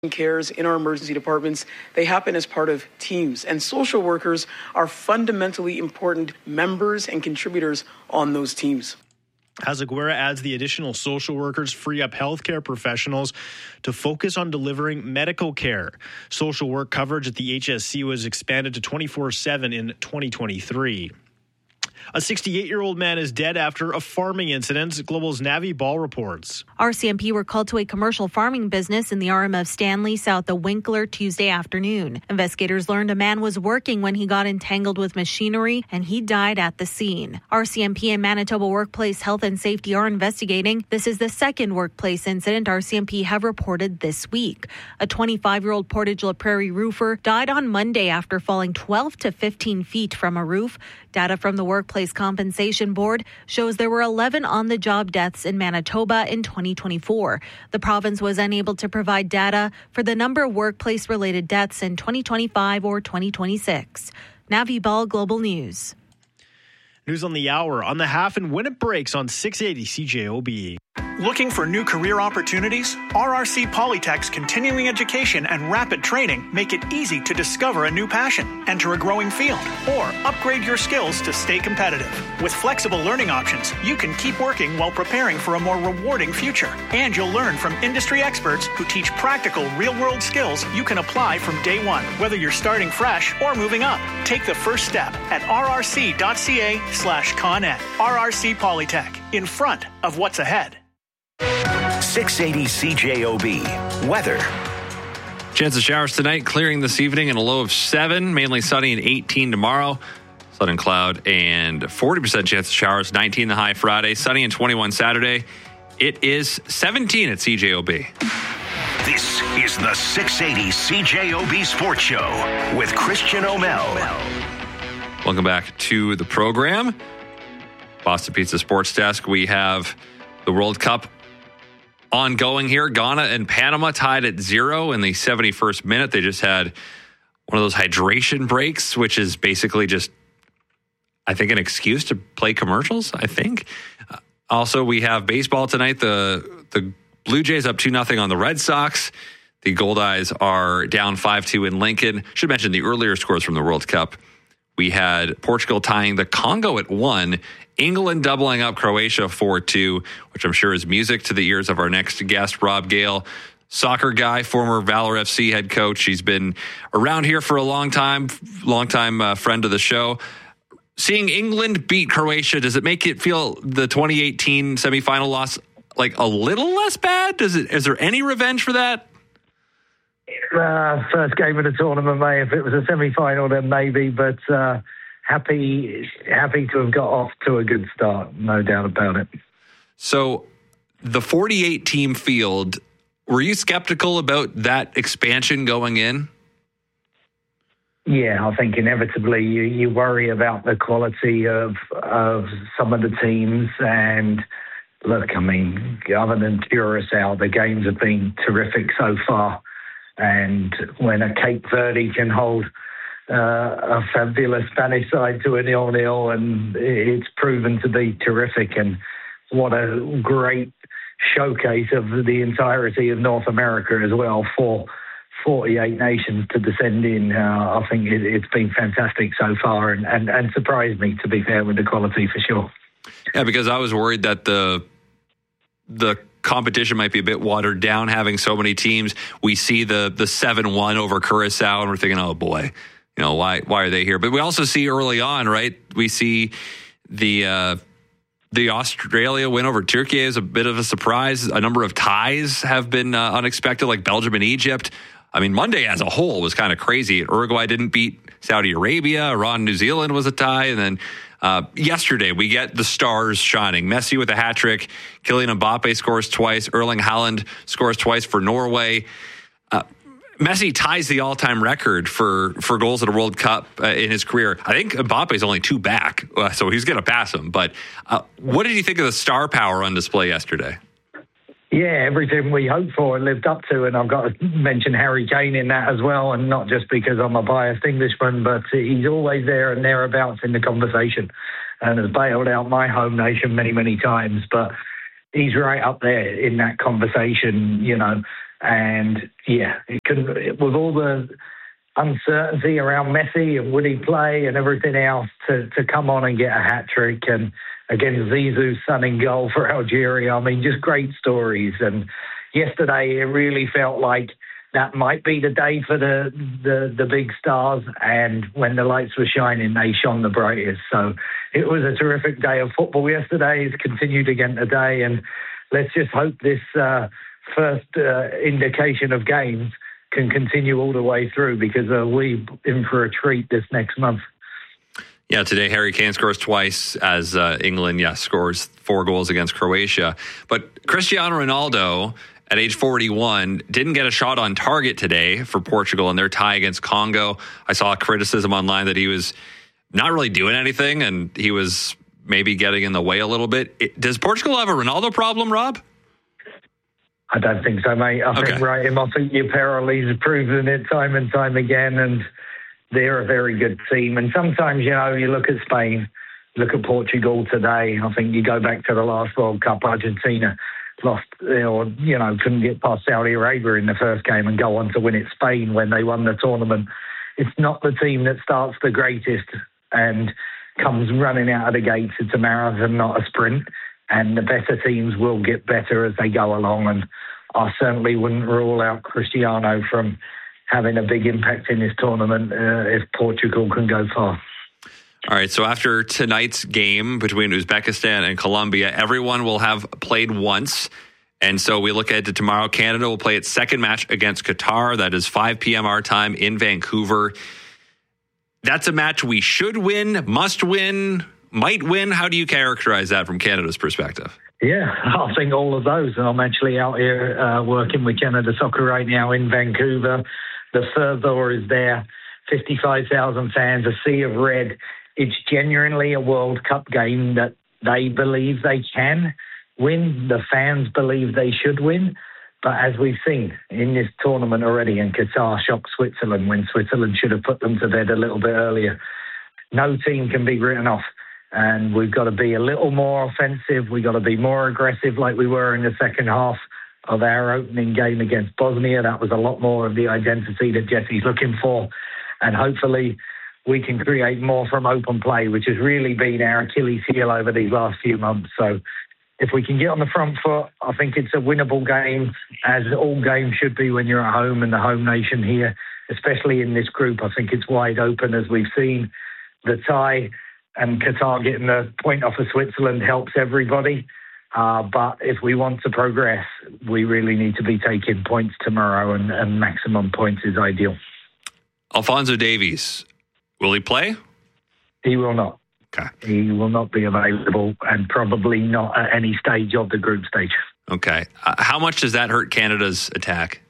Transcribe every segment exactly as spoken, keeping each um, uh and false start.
cares in our emergency departments, they happen as part of teams, and social workers are fundamentally important members and contributors on those teams. Hazaguera adds the additional social workers free up healthcare professionals to focus on delivering medical care. Social work coverage at the H S C was expanded to twenty-four seven in twenty twenty-three. A sixty-eight-year-old man is dead after a farming incident, Global's Navi Ball reports. R C M P were called to a commercial farming business in the R M of Stanley, south of Winkler, Tuesday afternoon. Investigators learned a man was working when he got entangled with machinery, and he died at the scene. R C M P and Manitoba Workplace Health and Safety are investigating. This is the second workplace incident R C M P have reported this week. A twenty-five-year-old Portage La Prairie roofer died on Monday after falling twelve to fifteen feet from a roof. Data from the Workplace Compensation Board shows there were eleven on-the-job deaths in Manitoba in twenty twenty-four. The province was unable to provide data for the number of workplace-related deaths in twenty twenty-five or twenty twenty-six. Navi Ball, Global News. News on the hour, on the half, and when it breaks on six eighty C J O B. Looking for new career opportunities? R R C Polytech's continuing education and rapid training make it easy to discover a new passion, enter a growing field, or upgrade your skills to stay competitive. With flexible learning options, you can keep working while preparing for a more rewarding future. And you'll learn from industry experts who teach practical, real-world skills you can apply from day one, whether you're starting fresh or moving up. Take the first step at rrc.ca slash coned. R R C Polytech, in front of what's ahead. six eighty C J O B. Weather. Chance of showers tonight, clearing this evening and a low of seven. Mainly sunny and eighteen tomorrow. Sun and cloud and forty percent chance of showers. nineteen the high Friday. Sunny and twenty-one Saturday. It is seventeen at C J O B. This is the six eighty C J O B Sports Show with Christian O'Mell. Welcome back to the program. Boston Pizza Sports Desk. We have the World Cup ongoing here. Ghana and Panama tied at zero in the seventy-first minute. They just had one of those hydration breaks, which is basically just, I think, an excuse to play commercials, I think. Uh, also, we have baseball tonight. The the Blue Jays up two nothing on the Red Sox. The Goldeyes are down five two in Lincoln. Should mention the earlier scores from the World Cup. We had Portugal tying the Congo at one, England doubling up Croatia four two, which I'm sure is music to the ears of our next guest, Rob Gale, soccer guy, former Valor F C head coach. He's been around here for a long time, long time uh, friend of the show. Seeing England beat Croatia, does it make it feel the twenty eighteen semifinal loss like a little less bad? Does it? Is there any revenge for that? Uh, first game of the tournament, mate. If it was a semi-final, then maybe. But uh, happy, happy to have got off to a good start. No doubt about it. So, the forty-eight team field. Were you skeptical about that expansion going in? Yeah, I think inevitably you, you worry about the quality of of some of the teams. And look, I mean, other than Curacao, the games have been terrific so far. And when a Cape Verde can hold uh, a fabulous Spanish side to a nil-nil, and it's proven to be terrific. And what a great showcase of the entirety of North America as well for forty-eight nations to descend in. Uh, I think it, it's been fantastic so far, and, and, and surprised me, to be fair, with the quality for sure. Yeah, because I was worried that the the competition might be a bit watered down, having so many teams. We see the the seven one over Curacao, and we're thinking, oh boy, you know, why why are they here? But we also see early on, right? We see the uh, the Australia win over Turkey is a bit of a surprise. A number of ties have been uh, unexpected, like Belgium and Egypt. I mean, Monday as a whole was kind of crazy. Uruguay didn't beat Saudi Arabia. Iran, New Zealand was a tie, and then Uh, yesterday, we get the stars shining. Messi with a hat trick. Kylian Mbappe scores twice. Erling Haaland scores twice for Norway. Uh, Messi ties the all-time record for, for goals at a World Cup uh, in his career. I think Mbappe's only two back, uh, so he's going to pass him. But uh, what did you think of the star power on display yesterday? Yeah, everything we hoped for and lived up to. And I've got to mention Harry Kane in that as well. And not just because I'm a biased Englishman, but he's always there and thereabouts in the conversation and has bailed out my home nation many, many times. But he's right up there in that conversation, you know. And yeah, it couldn't, with all the uncertainty around Messi and would he play and everything else, to, to come on and get a hat trick, and again Zizou's son in goal for Algeria. I mean, just great stories. And yesterday it really felt like that might be the day for the, the the big stars, and when the lights were shining, they shone the brightest. So it was a terrific day of football yesterday. It's continued again today, and let's just hope this uh, first uh, indication of games can continue all the way through, because uh, we're in for a treat this next month. Yeah, today Harry Kane scores twice as uh, England, yes, scores four goals against Croatia. But Cristiano Ronaldo, at age forty-one, didn't get a shot on target today for Portugal in their tie against Congo. I saw criticism online that he was not really doing anything and he was maybe getting in the way a little bit. It, does Portugal have a Ronaldo problem, Rob? I don't think so, mate. I okay. think, right, him, I think your Paralys have proven it time and time again, and they're a very good team. And sometimes, you know, you look at Spain, look at Portugal today. I think you go back to the last World Cup, Argentina lost, or, you know, couldn't get past Saudi Arabia in the first game and go on to win it. Spain, when they won the tournament, it's not the team that starts the greatest and comes running out of the gates. It's a marathon, not a sprint. And the better teams will get better as they go along. And I certainly wouldn't rule out Cristiano from having a big impact in this tournament uh, if Portugal can go far. All right, so after tonight's game between Uzbekistan and Colombia, everyone will have played once. And so we look ahead to tomorrow. Canada will play its second match against Qatar. That is five p.m. our time in Vancouver. That's a match we should win, must win, might win. How do you characterize that from Canada's perspective? Yeah, I think all of those. And I'm actually out here uh, working with Canada Soccer right now in Vancouver. The further is there, fifty-five thousand fans, a sea of red. It's genuinely a World Cup game that they believe they can win. The fans believe they should win. But as we've seen in this tournament already, and Qatar shocked Switzerland when Switzerland should have put them to bed a little bit earlier, no team can be written off. And we've got to be a little more offensive. We've got to be more aggressive like we were in the second half of our opening game against Bosnia. That was a lot more of the identity that Jesse's looking for. And hopefully we can create more from open play, which has really been our Achilles heel over these last few months. So if we can get on the front foot, I think it's a winnable game, as all games should be when you're at home and the home nation here, especially in this group. I think it's wide open, as we've seen. The tie and Qatar getting the point off of Switzerland helps everybody. Uh, but if we want to progress, we really need to be taking points tomorrow, and, and maximum points is ideal. Alphonso Davies, will he play? He will not. Okay. He will not be available, and probably not at any stage of the group stage. Okay. Uh, how much does that hurt Canada's attack?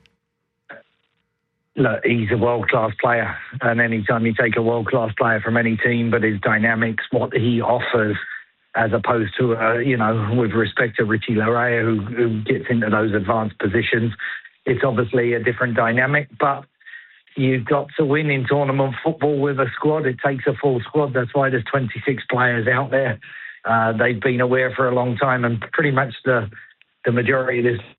Look, he's a world-class player, and anytime you take a world-class player from any team, but his dynamics, what he offers, as opposed to, uh, you know, with respect to Richie Laryea, who, who gets into those advanced positions, it's obviously a different dynamic. But you've got to win in tournament football with a squad. It takes a full squad. That's why there's twenty-six players out there. Uh, they've been aware for a long time, and pretty much the the majority of this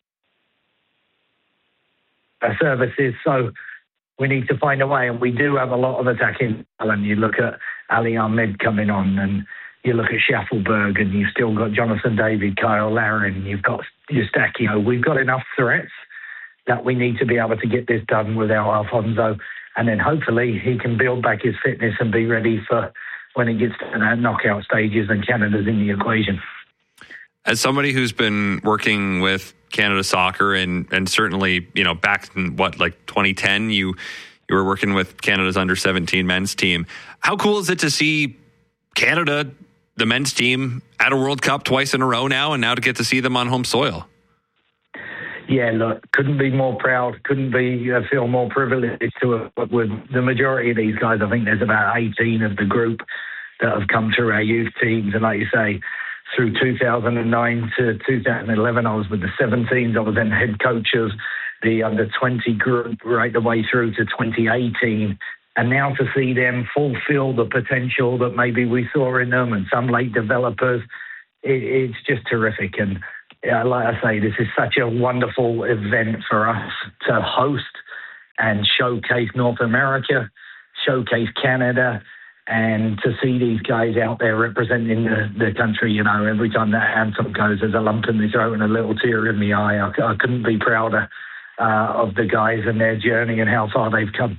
uh, services. So we need to find a way, and we do have a lot of attacking talent. You look at Ali Ahmed coming on, and you look at Schaffelberg, and you've still got Jonathan David, Kyle Larin, you've got Eustachio. We've got enough threats that we need to be able to get this done without Alphonso, and then hopefully he can build back his fitness and be ready for when it gets to the knockout stages and Canada's in the equation. As somebody who's been working with Canada Soccer, and and certainly, you know, back in what, like twenty ten, you you were working with Canada's under seventeen men's team. How cool is it to see Canada, the men's team, at a World Cup twice in a row now, and now to get to see them on home soil? Yeah, look, couldn't be more proud, couldn't be uh, feel more privileged to uh, with the majority of these guys. I think there's about eighteen of the group that have come through our youth teams, and like you say, through two thousand nine to two thousand eleven, I was with the seventeens. I was then head coach of the under twenty group right the way through to twenty eighteen. And now to see them fulfill the potential that maybe we saw in them, and some late developers, it, it's just terrific. And yeah, like I say, this is such a wonderful event for us to host and showcase North America, showcase Canada, and to see these guys out there representing the, the country. You know, every time that anthem goes, there's a lump in my throat and a little tear in my eye. I, I couldn't be prouder uh, of the guys and their journey and how far they've come.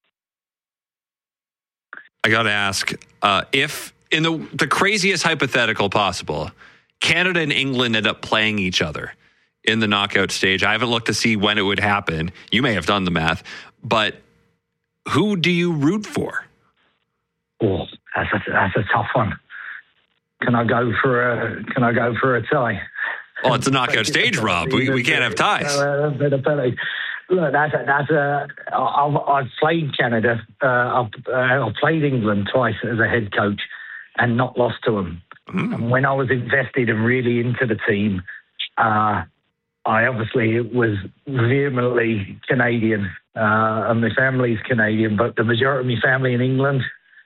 I got to ask, uh, if in the the craziest hypothetical possible, Canada and England end up playing each other in the knockout stage. I haven't looked to see when it would happen. You may have done the math, but who do you root for? Oh, that's a, that's a tough one. Can I go for a Can I go for a tie? Oh, it's a knockout stage, Rob. We we can't have ties. Uh, Look, that's a, that's a. I've, I've played Canada. Uh, I've, uh, I've played England twice as a head coach, and not lost to them. Mm. And when I was invested and really into the team, uh, I obviously was vehemently Canadian, uh, and my family's Canadian, but the majority of my family in England.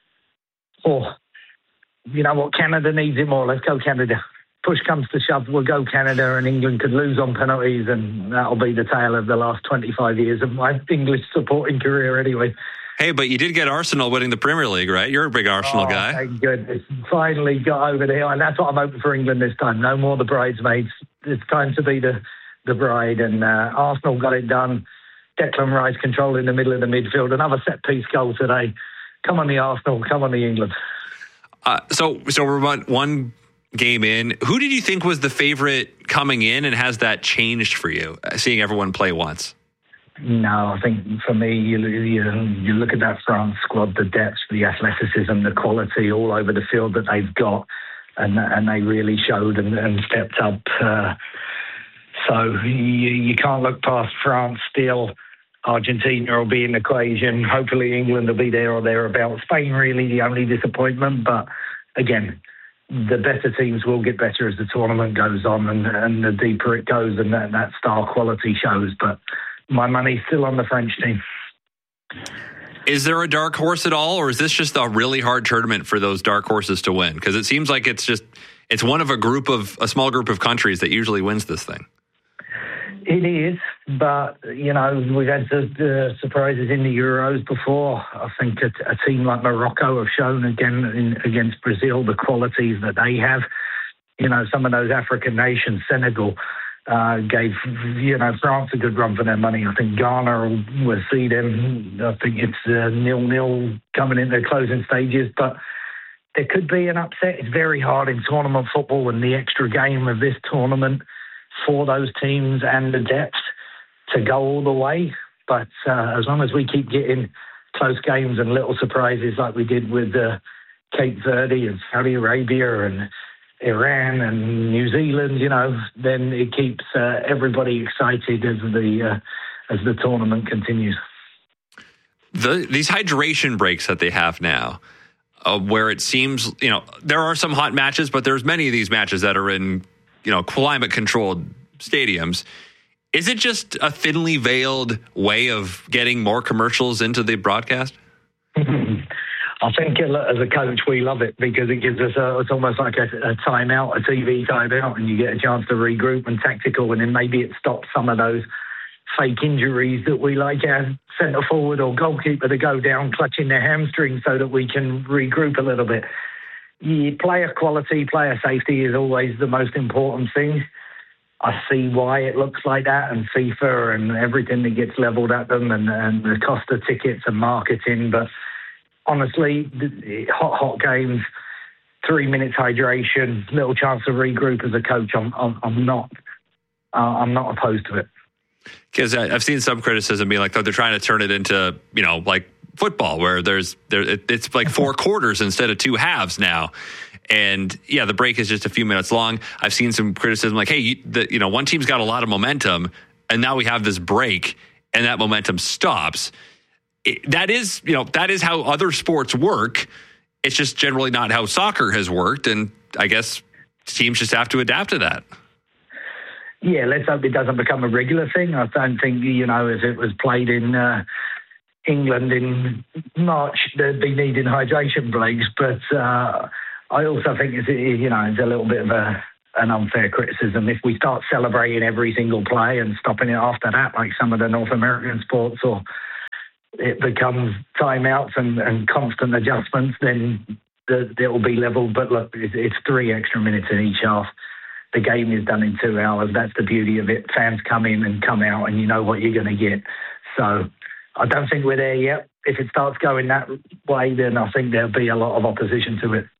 Oh, you know what? Canada needs it more. Let's go Canada. Push comes to shove, we'll go Canada, and England could lose on penalties, and that'll be the tale of the last twenty-five years of my English supporting career anyway. Hey, but you did get Arsenal winning the Premier League, right? You're a big Arsenal oh, guy. Thank goodness. Finally got over the hill, and that's what I'm hoping for England this time. No more the bridesmaids. It's time to be the, the bride, and uh, Arsenal got it done. Declan Rice controlling the middle of the midfield. Another set-piece goal today. Come on the Arsenal, come on the England. Uh, so, so we're one... one game in. Who did you think was the favorite coming in, and has that changed for you, seeing everyone play once? No, I think for me, you, you, you look at that France squad, the depth, the athleticism, the quality all over the field that they've got, and and they really showed and, and stepped up. Uh, so you, you can't look past France still. Argentina will be in the equation. Hopefully England will be there or thereabouts. Spain really the only disappointment, but again, the better teams will get better as the tournament goes on, and, and the deeper it goes, and that, that star quality shows. But my money's still on the French team. Is there a dark horse at all, or is this just a really hard tournament for those dark horses to win? Because it seems like it's just it's one of a group of a small group of countries that usually wins this thing. It is, but, you know, we've had the uh, surprises in the Euros before. I think a, a team like Morocco have shown again in, against Brazil the qualities that they have. You know, some of those African nations, Senegal, uh, gave, you know, France a good run for their money. I think Ghana will see them. I think it's uh, nil-nil coming into the closing stages, but there could be an upset. It's very hard in tournament football, and the extra game of this tournament for those teams and the depth to go all the way. But uh, as long as we keep getting close games and little surprises like we did with uh, Cape Verde and Saudi Arabia and Iran and New Zealand, you know, then it keeps uh, everybody excited as the uh, as the tournament continues. The, these hydration breaks that they have now, uh, where it seems, you know, there are some hot matches, but there's many of these matches that are in, you know, climate-controlled stadiums. Is it just a thinly veiled way of getting more commercials into the broadcast? I think as a coach, we love it because it gives us a, it's almost like a, a timeout, a T V timeout, and you get a chance to regroup and tactical, and then maybe it stops some of those fake injuries that we like our centre forward or goalkeeper to go down clutching their hamstring so that we can regroup a little bit. Yeah, player quality, player safety is always the most important thing. I see why it looks like that, and FIFA and everything that gets levelled at them, and, and the cost of tickets and marketing. But honestly, hot, hot games, three minutes hydration, little chance to regroup as a coach. I'm, I'm, I'm not, uh, I'm not opposed to it. Because I've seen some criticism being like, oh, they're trying to turn it into, you know, like football, where there's there it's like four quarters instead of two halves now. And yeah, the break is just a few minutes long. I've seen some criticism like, hey, you, the, you know, one team's got a lot of momentum, and now we have this break, and that momentum stops. It, that is, you know, that is how other sports work. It's just generally not how soccer has worked, and I guess teams just have to adapt to that. Yeah, let's hope it doesn't become a regular thing. I don't think, you know, if it was played in uh, England in March, they'd be needing hydration breaks. But uh, I also think it's, you know, it's a little bit of a an unfair criticism. If we start celebrating every single play and stopping it after that, like some of the North American sports, or it becomes timeouts and, and constant adjustments, then the, it will be leveled. But look, it's, it's three extra minutes in each half. The game is done in two hours. That's the beauty of it. Fans come in and come out, and you know what you're going to get. So I don't think we're there yet. If it starts going that way, then I think there'll be a lot of opposition to it.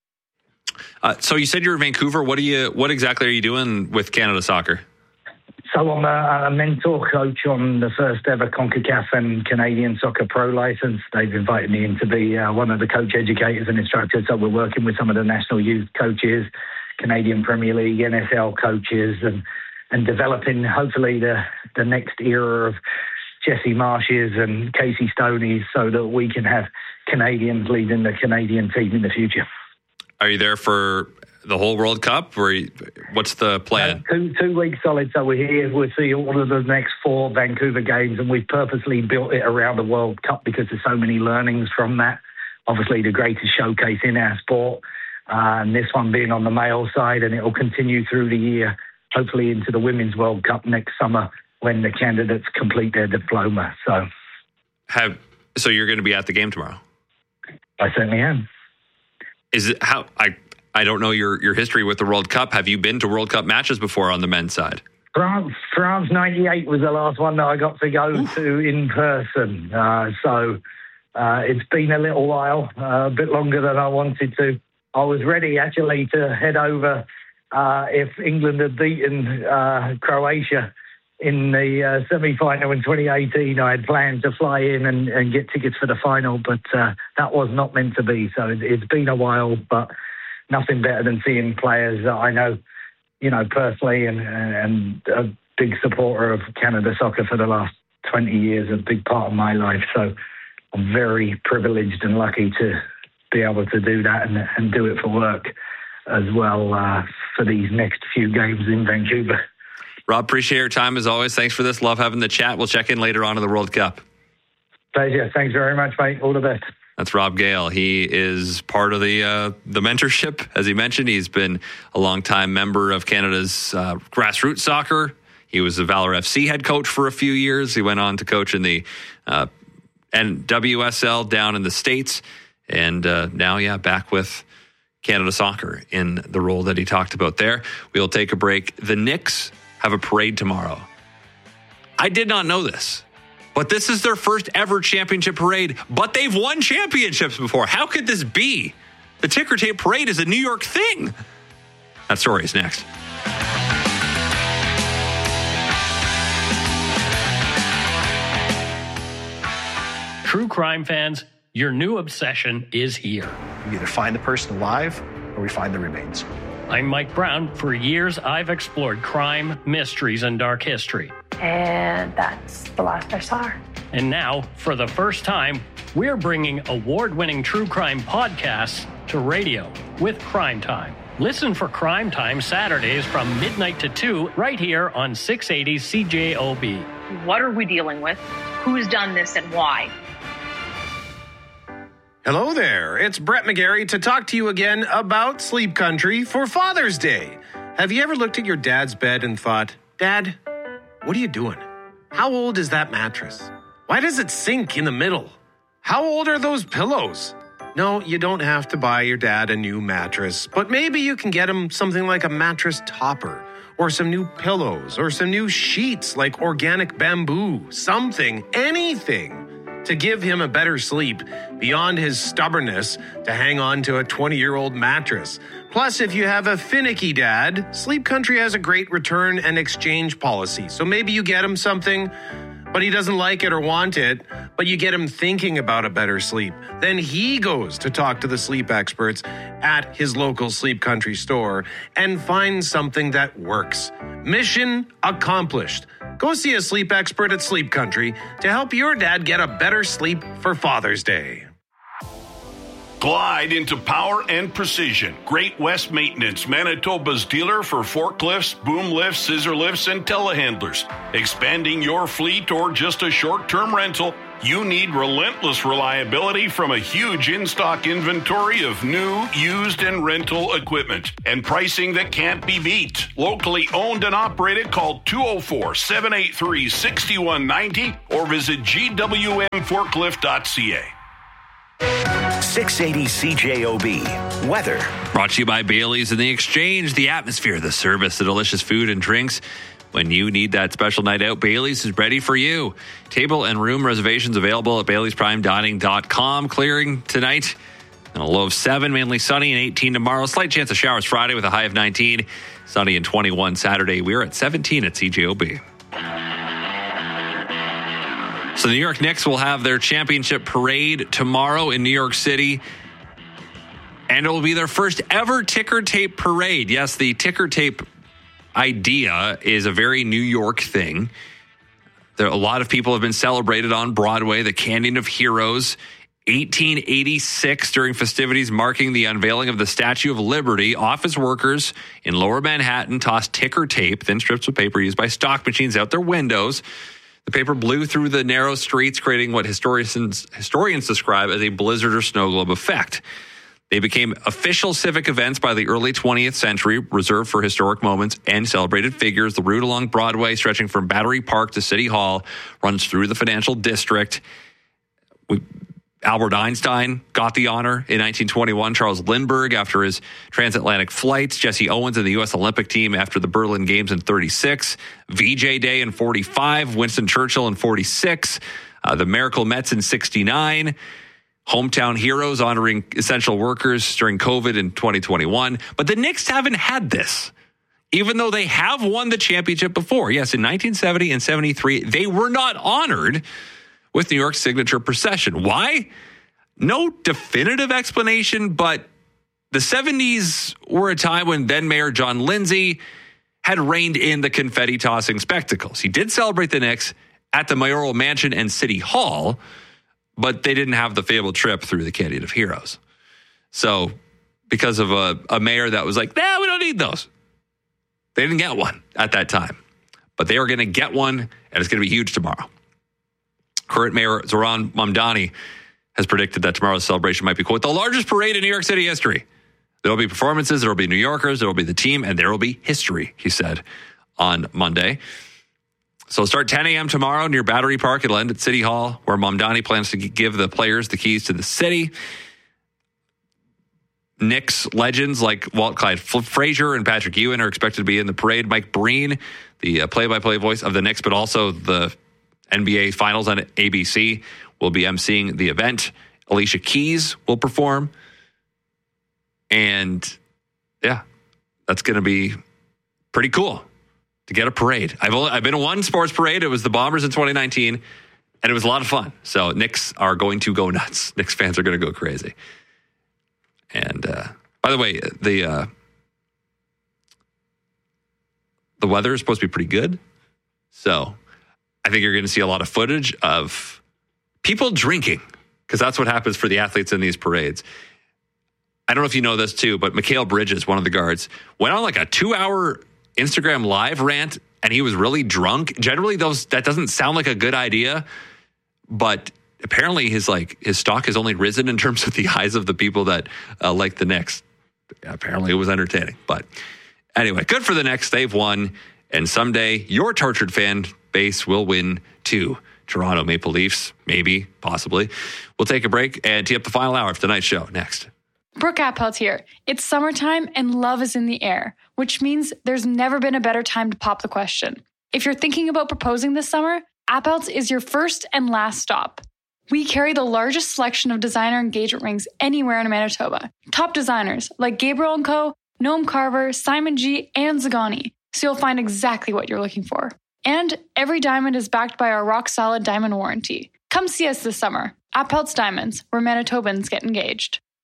Uh, so you said you're in Vancouver. What do you? What exactly are you doing with Canada Soccer? So I'm a, a mentor coach on the first ever CONCACAF and Canadian Soccer Pro license. They've invited me in to be uh, one of the coach educators and instructors. So we're working with some of the national youth coaches, Canadian Premier League, N S L coaches, and and developing hopefully the the next era of Jesse Marshes and Casey Stoney's, so that we can have Canadians leading the Canadian team in the future. Are you there for the whole World Cup, or what's the plan? Uh, two, two weeks solid, so we're here. We'll see all of the next four Vancouver games, and we've purposely built it around the World Cup because there's so many learnings from that. Obviously, the greatest showcase in our sport, uh, and this one being on the male side, and it will continue through the year, hopefully into the Women's World Cup next summer when the candidates complete their diploma. So, have so you're going to be at the game tomorrow? I certainly am. Is it how I? I don't know your, your history with the World Cup. Have you been to World Cup matches before on the men's side? France, France ninety-eight was the last one that I got to go Oof. to in person. Uh, so uh, it's been a little while, uh, a bit longer than I wanted to. I was ready actually to head over uh, if England had beaten uh, Croatia in the uh, semi-final in twenty eighteen. I had planned to fly in and, and get tickets for the final, but uh, that was not meant to be. So it, it's been a while, but nothing better than seeing players that I know, you know, personally, and, and a big supporter of Canada Soccer for the last twenty years, a big part of my life. So I'm very privileged and lucky to be able to do that and, and do it for work as well uh, for these next few games in Vancouver. Rob, appreciate your time as always. Thanks for this. Love having the chat. We'll check in later on in the World Cup. Pleasure. Thanks very much, mate. All the best. That's Rob Gale. He is part of the uh, the mentorship. As he mentioned, he's been a longtime member of Canada's uh, grassroots soccer. He was the Valor F C head coach for a few years. He went on to coach in the uh, N W S L down in the States. And uh, now, yeah, back with Canada Soccer in the role that he talked about there. We'll take a break. The Knicks have a parade tomorrow. I did not know this. But this is their first ever championship parade, but they've won championships before. How could this be? The ticker tape parade is a New York thing. That story is next. True crime fans, your new obsession is here. We either find the person alive or we find the remains. I'm Mike Brown. For years, I've explored crime, mysteries, and dark history. And that's the last I saw her. And now, for the first time, we're bringing award-winning true crime podcasts to radio with Crime Time. Listen for Crime Time Saturdays from midnight to two right here on six eighty C J O B. What are we dealing with? Who's done this and why? Hello there, it's Brett McGarry to talk to you again about Sleep Country for Father's Day. Have you ever looked at your dad's bed and thought, Dad, what are you doing? How old is that mattress? Why does it sink in the middle? How old are those pillows? No, you don't have to buy your dad a new mattress, but maybe you can get him something like a mattress topper, or some new pillows, or some new sheets like organic bamboo, something, anything to give him a better sleep beyond his stubbornness to hang on to a twenty-year-old mattress. Plus, if you have a finicky dad, Sleep Country has a great return and exchange policy. So maybe you get him something, but he doesn't like it or want it, but you get him thinking about a better sleep. Then he goes to talk to the sleep experts at his local Sleep Country store and finds something that works. Mission accomplished. Go see a sleep expert at Sleep Country to help your dad get a better sleep for Father's Day. Glide into power and precision. Great West Maintenance, Manitoba's dealer for forklifts, boom lifts, scissor lifts, and telehandlers. Expanding your fleet or just a short-term rental, you need relentless reliability from a huge in-stock inventory of new, used, and rental equipment. And pricing that can't be beat. Locally owned and operated, call two oh four, seven eight three, six one nine oh or visit g w m forklift dot c a. six eighty C J O B. Weather. Brought to you by Bailey's and The Exchange. The atmosphere, the service, the delicious food and drinks. When you need that special night out, Bailey's is ready for you. Table and room reservations available at baileys prime dining dot com. Clearing tonight and a low of seven, mainly sunny and eighteen tomorrow. Slight chance of showers Friday with a high of nineteen. Sunny and twenty-one Saturday. We're at seventeen at C J O B. So the New York Knicks will have their championship parade tomorrow in New York City. And it will be their first ever ticker tape parade. Yes, the ticker tape idea is a very New York thing. There a lot of people have been celebrated on Broadway, the Canyon of Heroes. eighteen eighty-six, during festivities marking the unveiling of the Statue of Liberty, office workers in Lower Manhattan tossed ticker tape, thin strips of paper used by stock machines, out their windows. The paper blew through the narrow streets, creating what historians historians describe as a blizzard or snow globe effect. They became official civic events by the early twentieth century, reserved for historic moments and celebrated figures. The route along Broadway, stretching from Battery Park to City Hall, runs through the financial district. We, Albert Einstein got the honor in nineteen twenty-one. Charles Lindbergh after his transatlantic flights. Jesse Owens and the U S Olympic team after the Berlin Games in thirty-six. V J Day in forty-five. Winston Churchill in forty-six. Uh, the Miracle Mets in sixty-nine. Hometown heroes honoring essential workers during COVID in twenty twenty-one. But the Knicks haven't had this, even though they have won the championship before. Yes, in nineteen seventy and seventy-three, they were not honored with New York's signature procession. Why? No definitive explanation, but the seventies were a time when then Mayor John Lindsay had reined in the confetti-tossing spectacles. He did celebrate the Knicks at the Mayoral Mansion and City Hall, but they didn't have the fabled trip through the Canyon of Heroes. So because of a, a mayor that was like, nah, we don't need those. They didn't get one at that time. But they are going to get one, and it's going to be huge tomorrow. Current Mayor Zoran Mamdani has predicted that tomorrow's celebration might be, quote, the largest parade in New York City history. There will be performances, there will be New Yorkers, there will be the team, and there will be history, he said on Monday. So start ten a.m. tomorrow near Battery Park. It'll end at City Hall, where Mamdani plans to give the players the keys to the city. Knicks legends like Walt Clyde Frazier and Patrick Ewing are expected to be in the parade. Mike Breen, the uh, play-by-play voice of the Knicks, but also the N B A Finals on A B C, will be emceeing the event. Alicia Keys will perform. And, yeah, that's going to be pretty cool to get a parade. I've only, I've been to one sports parade. It was the Bombers in twenty nineteen, and it was a lot of fun. So Knicks are going to go nuts. Knicks fans are going to go crazy. And, uh, by the way, the uh, the weather is supposed to be pretty good. So I think you're going to see a lot of footage of people drinking, because that's what happens for the athletes in these parades. I don't know if you know this too, but Mikal Bridges, one of the guards, went on like a two-hour Instagram live rant, and he was really drunk. Generally, those that doesn't sound like a good idea, but apparently his like his stock has only risen in terms of the eyes of the people that uh, like the Knicks. Apparently, it was entertaining. But anyway, good for the Knicks. They've won, and someday your tortured fan base will win too. Toronto Maple Leafs, maybe, possibly. We'll take a break and tee up the final hour of tonight's show next. Brooke Appelt here. It's summertime and love is in the air, which means there's never been a better time to pop the question. If you're thinking about proposing this summer, Appelt's is your first and last stop. We carry the largest selection of designer engagement rings anywhere in Manitoba. Top designers like Gabriel and Co., Noam Carver, Simon G., and Zagani, so you'll find exactly what you're looking for. And every diamond is backed by our rock-solid diamond warranty. Come see us this summer. Appelt's Diamonds, where Manitobans get engaged.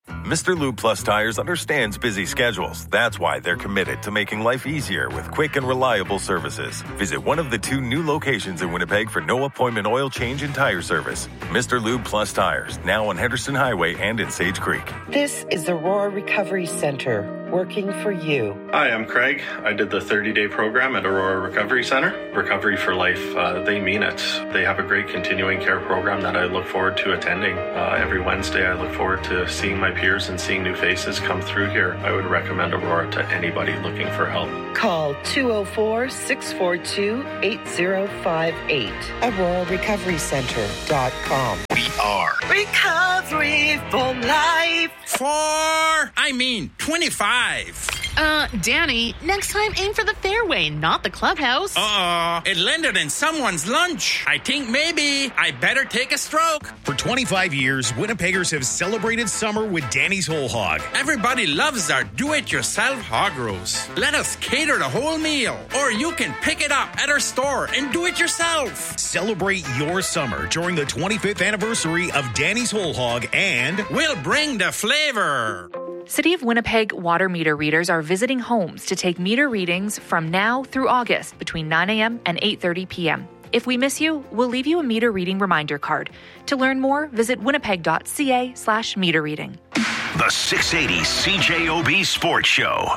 Mister Lube Plus Tires understands busy schedules. That's why they're committed to making life easier with quick and reliable services. Visit one of the two new locations in Winnipeg for no appointment oil change and tire service. Mister Lube Plus Tires, now on Henderson Highway and in Sage Creek. This is Aurora Recovery Center, working for you. Hi, I'm Craig. I did the thirty-day program at Aurora Recovery Center. Recovery for Life, uh, they mean it. They have a great continuing care program that I look forward to attending. Uh, every Wednesday, I look forward to seeing my peers and seeing new faces come through here. I would recommend Aurora to anybody looking for help. Call two oh four, six four two, eight oh five eight. Aurora Recovery Center dot com. We are Recovery for Life. Four, I mean twenty-five. Uh, Danny, next time aim for the fairway, not the clubhouse. Uh-oh, it landed in someone's lunch. I think maybe I better take a stroke. For twenty-five years, Winnipeggers have celebrated summer with Danny's Whole Hog. Everybody loves our do-it-yourself hog roast. Let us cater the whole meal, or you can pick it up at our store and do it yourself. Celebrate your summer during the twenty-fifth anniversary of Danny's Whole Hog, and we'll bring the flavor. City of Winnipeg water meter readers are visiting homes to take meter readings from now through August between nine a.m. and eight thirty p.m. If we miss you, we'll leave you a meter reading reminder card. To learn more, visit winnipeg.ca slash meter reading. The six eighty C J O B Sports Show.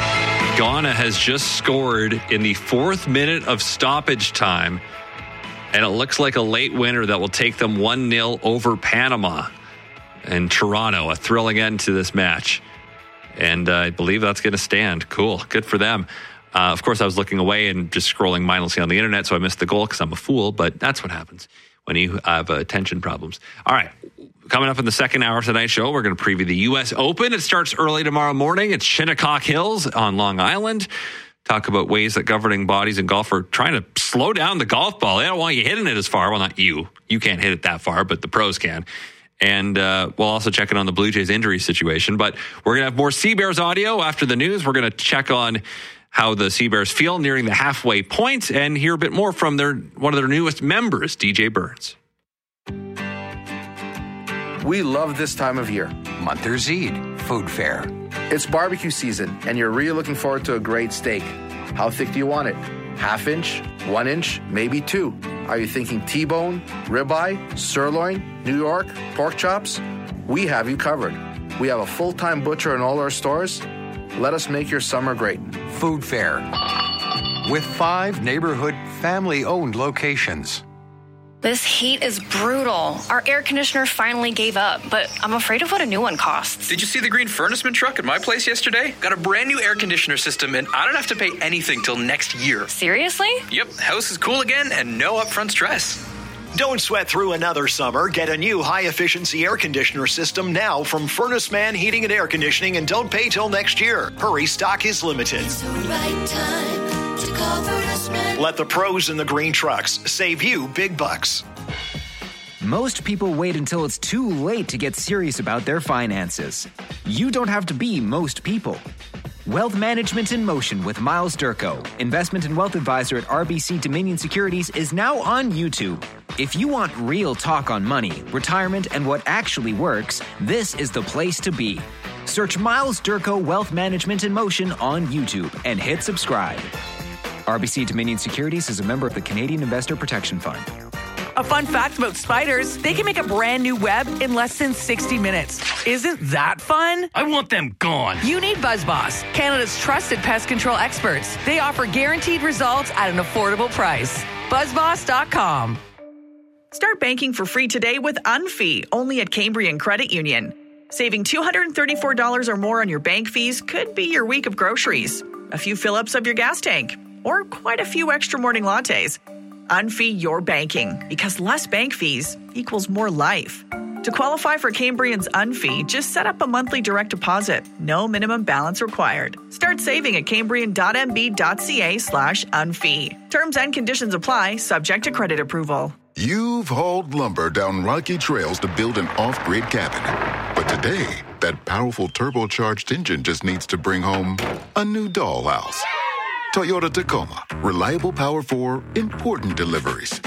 Ghana has just scored in the fourth minute of stoppage time, and it looks like a late winner that will take them one nil over Panama. And Toronto, a thrilling end to this match. And uh, I believe that's going to stand. Cool. Good for them. Uh, of course, I was looking away and just scrolling mindlessly on the internet, so I missed the goal because I'm a fool. But that's what happens when you have uh, attention problems. All right. Coming up in the second hour of tonight's show, we're going to preview the U S Open. It starts early tomorrow morning. It's Shinnecock Hills on Long Island. Talk about ways that governing bodies in golf are trying to slow down the golf ball. They don't want you hitting it as far. Well, not you. You can't hit it that far, but the pros can. And uh, we'll also check in on the Blue Jays injury situation. But we're going to have more Sea Bears audio after the news. We're going to check on how the Sea Bears feel nearing the halfway point and hear a bit more from their one of their newest members, D J Burns. We love this time of year. Monthers Eid, food fair. It's barbecue season, and you're really looking forward to a great steak. How thick do you want it? Half inch, one inch, maybe two. Are you thinking T-bone, ribeye, sirloin, New York, pork chops? We have you covered. We have a full-time butcher in all our stores. Let us make your summer great. Food fair with five neighborhood family-owned locations. This heat is brutal. Our air conditioner finally gave up, but I'm afraid of what a new one costs. Did you see the green furnaceman truck at my place yesterday? Got a brand new air conditioner system, and I don't have to pay anything till next year. Seriously? Yep, house is cool again and no upfront stress. Don't sweat through another summer. Get a new high-efficiency air conditioner system now from Furnace Man Heating and Air Conditioning, and don't pay till next year. Hurry, stock is limited. It's the right time to call Furnace Man. Let the pros in the green trucks save you big bucks. Most people wait until it's too late to get serious about their finances. You don't have to be most people. Wealth Management in Motion with Miles Durko, investment and wealth advisor at R B C Dominion Securities, is now on YouTube. If you want real talk on money, retirement, and what actually works, this is the place to be. Search Miles Durko Wealth Management in Motion on YouTube and hit subscribe. R B C Dominion Securities is a member of the Canadian Investor Protection Fund. A fun fact about spiders, they can make a brand new web in less than sixty minutes. Isn't that fun? I want them gone. You need BuzzBoss, Canada's trusted pest control experts. They offer guaranteed results at an affordable price. buzz boss dot com. Start banking for free today with Unfee, only at Cambrian Credit Union. Saving two hundred thirty-four dollars or more on your bank fees could be your week of groceries, a few fill-ups of your gas tank, or quite a few extra morning lattes. Unfee your banking, because less bank fees equals more life. To qualify for Cambrian's Unfee, just set up a monthly direct deposit. No minimum balance required. Start saving at cambrian.mb.ca slash unfee. Terms and conditions apply, subject to credit approval. You've hauled lumber down rocky trails to build an off-grid cabin. But today, that powerful turbocharged engine just needs to bring home a new dollhouse. Toyota Tacoma. Reliable power for important deliveries.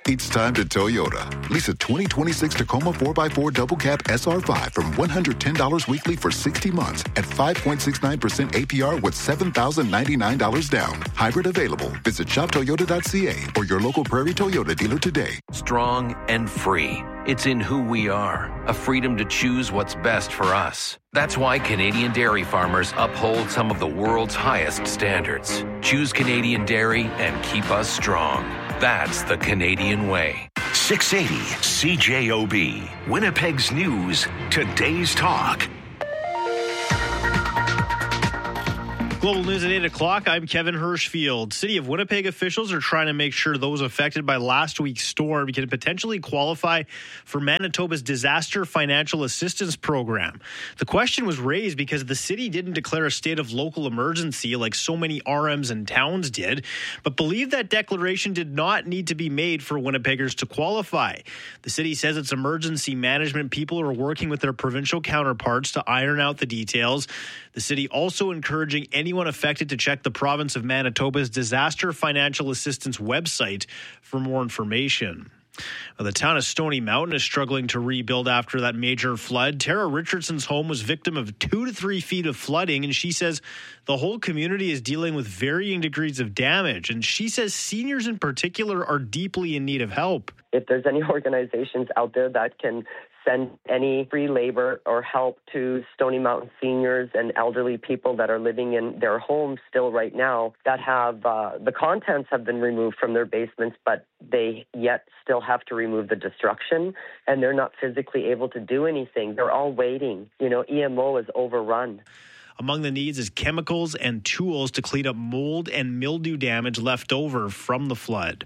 It's time to Toyota. Lease a twenty twenty-six Tacoma four by four Double Cab S R five from one hundred ten dollars weekly for sixty months at five point six nine percent A P R with seven thousand ninety-nine dollars down. Hybrid available. Visit shop toyota dot c a or your local Prairie Toyota dealer today. Strong and free. It's in who we are, a freedom to choose what's best for us. That's why Canadian dairy farmers uphold some of the world's highest standards. Choose Canadian dairy and keep us strong. That's the Canadian way. six eighty C J O B, Winnipeg's News, Today's Talk. Global News at eight o'clock. I'm Kevin Hirschfield. City of Winnipeg officials are trying to make sure those affected by last week's storm can potentially qualify for Manitoba's Disaster Financial Assistance Program. The question was raised because the city didn't declare a state of local emergency like so many R Ms and towns did, but believed that declaration did not need to be made for Winnipeggers to qualify. The city says its emergency management people are working with their provincial counterparts to iron out the details. The city also encouraging any Anyone affected to check the province of Manitoba's Disaster Financial Assistance website for more information. Well, the town of Stony Mountain is struggling to rebuild after that major flood. Tara Richardson's home was victim of two to three feet of flooding, and she says the whole community is dealing with varying degrees of damage. And she says seniors in particular are deeply in need of help. If there's any organizations out there that can send any free labor or help to Stony Mountain seniors and elderly people that are living in their homes still right now that have uh, the contents have been removed from their basements, but they yet still have to remove the destruction, and they're not physically able to do anything. They're all waiting. You know, E M O is overrun. Among the needs is chemicals and tools to clean up mold and mildew damage left over from the flood.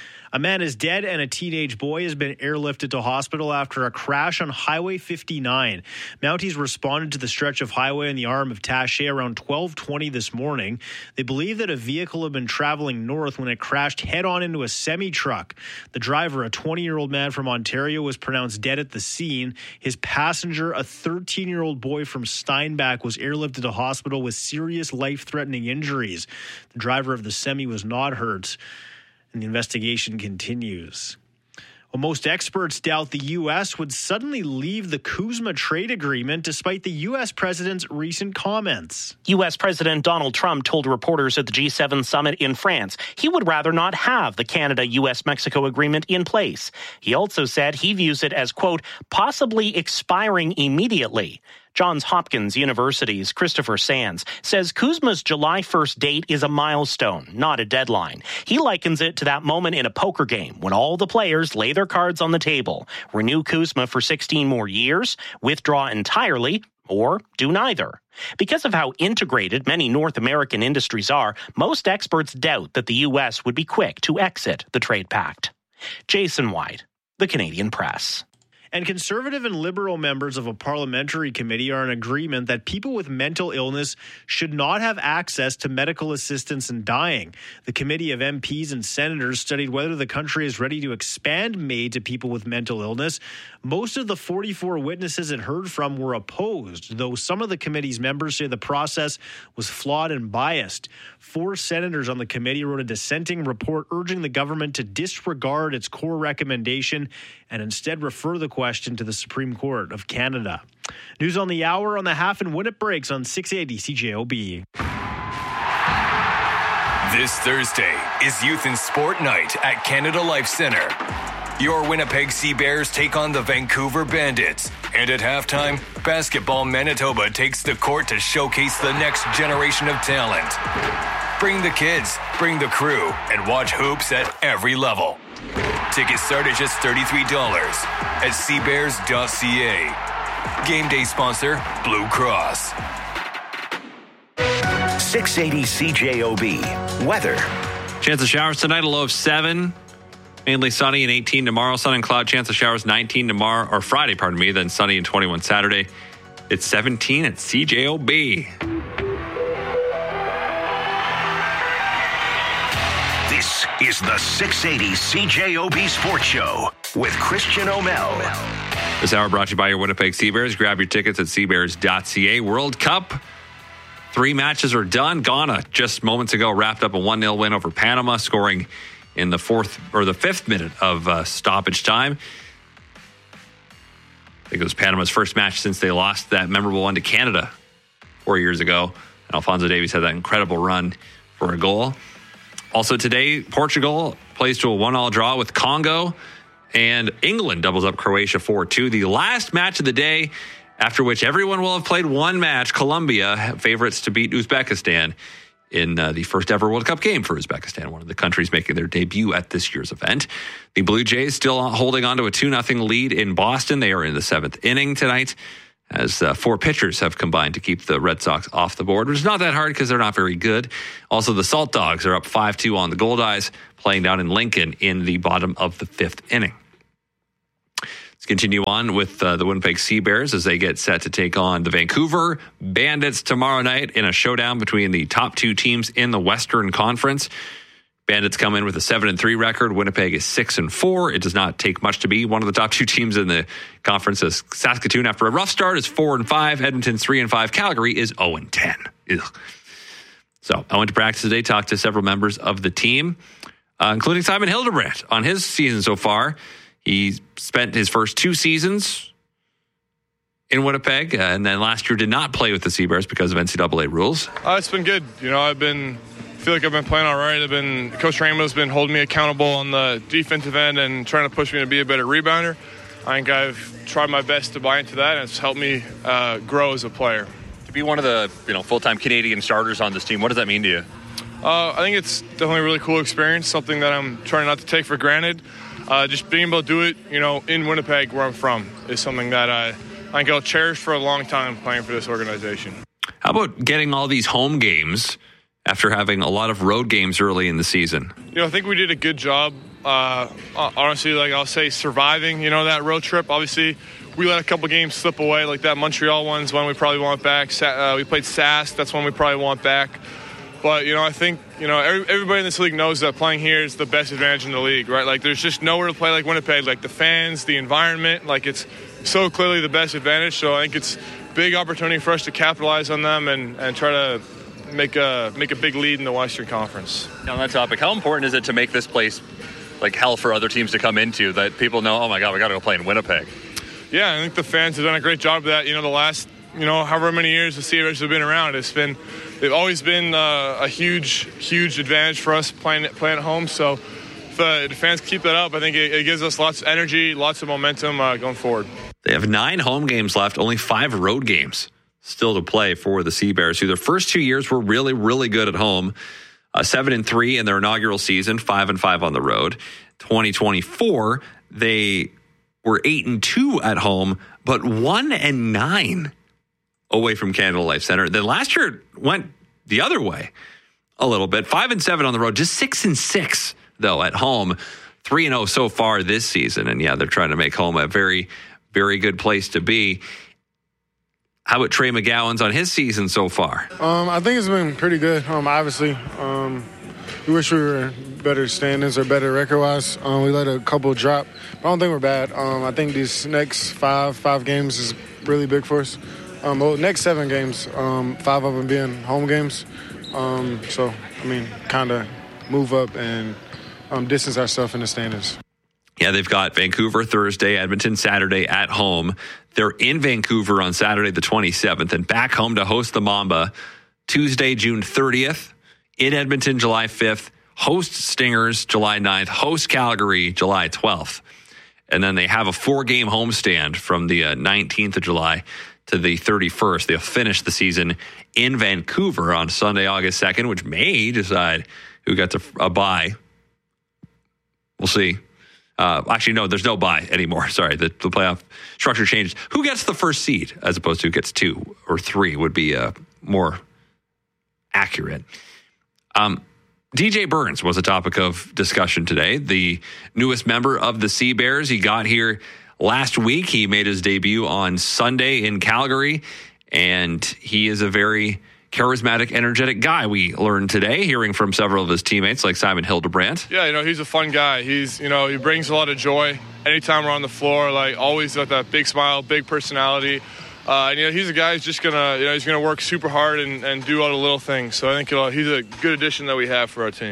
A man is dead and a teenage boy has been airlifted to hospital after a crash on Highway fifty-nine. Mounties responded to the stretch of highway in the arm of Taché around twelve twenty this morning. They believe that a vehicle had been traveling north when it crashed head-on into a semi-truck. The driver, a twenty-year-old man from Ontario, was pronounced dead at the scene. His passenger, a thirteen-year-old boy from Steinbach, was airlifted to hospital with serious life-threatening injuries. The driver of the semi was not hurt, and the investigation continues. Well, most experts doubt the U S would suddenly leave the CUSMA trade agreement despite the U S president's recent comments. U S President Donald Trump told reporters at the G seven summit in France he would rather not have the Canada-U S Mexico agreement in place. He also said he views it as, quote, possibly expiring immediately. Johns Hopkins University's Christopher Sands says CUSMA's July first date is a milestone, not a deadline. He likens it to that moment in a poker game when all the players lay their cards on the table, renew CUSMA for sixteen more years, withdraw entirely, or do neither. Because of how integrated many North American industries are, most experts doubt that the U S would be quick to exit the trade pact. Jason White, The Canadian Press. And Conservative and Liberal members of a parliamentary committee are in agreement that people with mental illness should not have access to medical assistance in dying. The committee of M Ps and senators studied whether the country is ready to expand MAID to people with mental illness. Most of the forty-four witnesses it heard from were opposed, though some of the committee's members say the process was flawed and biased. Four senators on the committee wrote a dissenting report urging the government to disregard its core recommendation and instead refer the question to the Supreme Court of Canada. News on the hour on the half and when it breaks on six eighty C J O B. This Thursday is Youth and Sport Night at Canada Life Centre. Your Winnipeg Sea Bears take on the Vancouver Bandits. And at halftime, Basketball Manitoba takes the court to showcase the next generation of talent. Bring the kids, bring the crew, and watch hoops at every level. Tickets start at just thirty-three dollars at seabears dot c a. Game day sponsor, Blue Cross. six eighty C J O B. Weather. Chance of showers tonight, a low of seven. Mainly sunny and eighteen tomorrow. Sun and cloud, chance of showers nineteen tomorrow, or Friday, pardon me, then sunny and twenty-one Saturday. It's seventeen at C J O B. This is the six eighty C J O B Sports Show with Christian O'Mell. This hour brought to you by your Winnipeg Sea Bears. Grab your tickets at seabears dot c a. World Cup. Three matches are done. Ghana just moments ago wrapped up a one nil win over Panama, scoring in the fourth or the fifth minute of uh, stoppage time. I think it was Panama's first match since they lost that memorable one to Canada four years ago. And Alphonso Davies had that incredible run for a goal. Also today, Portugal plays to a one-all draw with Congo, and England doubles up Croatia four two. The last match of the day, after which everyone will have played one match. Colombia, favorites to beat Uzbekistan in uh, the first ever World Cup game for Uzbekistan, one of the countries making their debut at this year's event. The Blue Jays still holding on to a two nothing lead in Boston. They are in the seventh inning tonight, as uh, four pitchers have combined to keep the Red Sox off the board, which is not that hard because they're not very good. Also, the Salt Dogs are up five two on the Goldeyes, playing down in Lincoln in the bottom of the fifth inning. Let's continue on with uh, the Winnipeg Sea Bears as they get set to take on the Vancouver Bandits tomorrow night in a showdown between the top two teams in the Western Conference. Bandits come in with a seven and three record. Winnipeg is six and four. It does not take much to be one of the top two teams in the conference. As Saskatoon, after a rough start, is four and five. Edmonton's three and five. Calgary is zero and ten. Ugh. So I went to practice today, talked to several members of the team, uh, including Simon Hildebrandt on his season so far. He spent his first two seasons in Winnipeg, uh, and then last year did not play with the Sea Bears because of N C double A rules. Uh, it's been good. You know, I've been feel like I've been playing all right. I've been Coach Rainbow's been holding me accountable on the defensive end and trying to push me to be a better rebounder. I think I've tried my best to buy into that, and it's helped me uh, grow as a player. To be one of the you know full-time Canadian starters on this team, what does that mean to you? Uh, I think it's definitely a really cool experience, something that I'm trying not to take for granted. Uh, just being able to do it, you know, in Winnipeg, where I'm from, is something that I, I think I'll cherish for a long time playing for this organization. How about getting all these home games after having a lot of road games early in the season? You know, I think we did a good job. Uh, honestly, like I'll say, surviving, you know, that road trip. Obviously, we let a couple games slip away, like that Montreal one's one we probably want back. Uh, we played Sask, that's one we probably want back. But, you know, I think, you know, every, everybody in this league knows that playing here is the best advantage in the league, right? Like, there's just nowhere to play like Winnipeg. Like, the fans, the environment, like, it's so clearly the best advantage. So I think it's a big opportunity for us to capitalize on them and, and try to make a make a big lead in the Western Conference. Now, on that topic, how important is it to make this place like hell for other teams to come into, that people know, oh, my God, we got to go play in Winnipeg? Yeah, I think the fans have done a great job of that. You know, the last, you know, however many years the Sea Bears have been around, it's been... They've always been uh, a huge, huge advantage for us playing playing at home. So if uh, the fans keep that up, I think it, it gives us lots of energy, lots of momentum uh, going forward. They have nine home games left, only five road games still to play for the Sea Bears, who their first two years were really, really good at home. Uh, seven and three in their inaugural season, five and five on the road. twenty twenty-four, they were eight and two at home, but one and nine away from Canada Life Center. Then last year it went the other way a little bit. Five and seven on the road, just six and six though at home. Three and zero so far this season, and yeah, they're trying to make home a very, very good place to be. How about Trey McGowan's on his season so far? Um, I think it's been pretty good. Um, obviously, um, we wish we were better standings or better record-wise. Um, we let a couple drop, but I don't think we're bad. Um, I think these next five five games is really big for us. Um, well, next seven games, um, five of them being home games. Um, so, I mean, kind of move up and um, distance ourselves in the standings. Yeah, they've got Vancouver Thursday, Edmonton Saturday at home. They're in Vancouver on Saturday the twenty-seventh and back home to host the Mamba Tuesday, June thirtieth. In Edmonton, July fifth. Host Stingers, July ninth. Host Calgary, July twelfth. And then they have a four-game homestand from the uh, nineteenth of July to the thirty-first. They'll finish the season in Vancouver on Sunday, August second, which may decide who gets a, a bye. We'll see. Uh, actually, no, there's no bye anymore. Sorry, the, the playoff structure changed. Who gets the first seed as opposed to who gets two or three would be uh, more accurate. Um, D J Burns was a topic of discussion today. The newest member of the Sea Bears. He got here last week. He made his debut on Sunday in Calgary, and he is a very charismatic, energetic guy, we learned today, hearing from several of his teammates like Simon Hildebrandt. Yeah, you know, he's a fun guy. He's, you know, he brings a lot of joy anytime we're on the floor, like always got that big smile, big personality. Uh, and, you know, he's a guy who's just going to, you know, he's going to work super hard and, and do all the little things. So I think, you know, he's a good addition that we have for our team.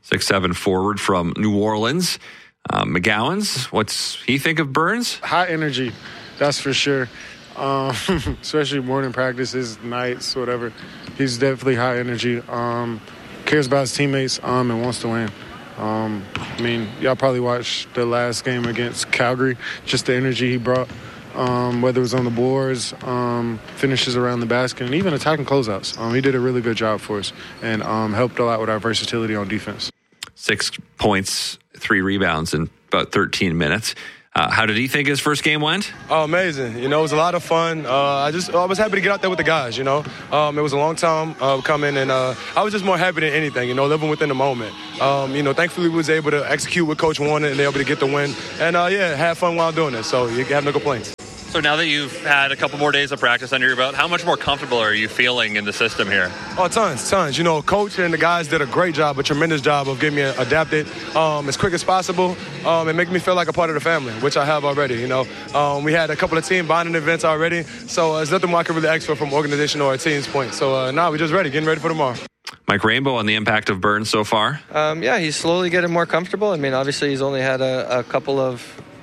six seven forward from New Orleans. Uh, McGowan's, what's he think of Burns? High energy, that's for sure. Um, especially morning practices, nights, whatever. He's definitely high energy. Um, cares about his teammates um, and wants to win. Um, I mean, y'all probably watched the last game against Calgary, just the energy he brought, um, whether it was on the boards, um, finishes around the basket, and even attacking closeouts. Um, he did a really good job for us and um, helped a lot with our versatility on defense. Six points, three rebounds in about thirteen minutes. Uh, how did he think his first game went? Oh, amazing. You know, it was a lot of fun. Uh, I just I was happy to get out there with the guys, you know. Um, it was a long time uh, coming, and uh, I was just more happy than anything, you know, living within the moment. Um, you know, thankfully we was able to execute what Coach wanted and able to get the win. And, uh, yeah, have fun while doing it, so you have no complaints. So now that you've had a couple more days of practice under your belt, how much more comfortable are you feeling in the system here? Oh, tons, tons. You know, Coach and the guys did a great job, a tremendous job of getting me adapted um, as quick as possible um, and making me feel like a part of the family, which I have already, you know. Um, we had a couple of team bonding events already, so uh, there's nothing more I can really ask for from organization or a team's point. So uh, now we're just ready, getting ready for tomorrow. Mike Rainbow on the impact of Burns so far? Um, yeah, he's slowly getting more comfortable. I mean, obviously he's only had a, a couple of